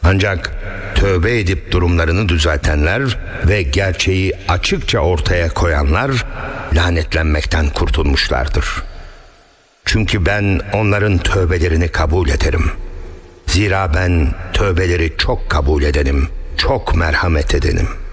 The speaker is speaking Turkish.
Ancak tövbe edip durumlarını düzeltenler ve gerçeği açıkça ortaya koyanlar lanetlenmekten kurtulmuşlardır. Çünkü ben onların tövbelerini kabul ederim. Zira ben tövbeleri çok kabul edenim, çok merhamet edenim.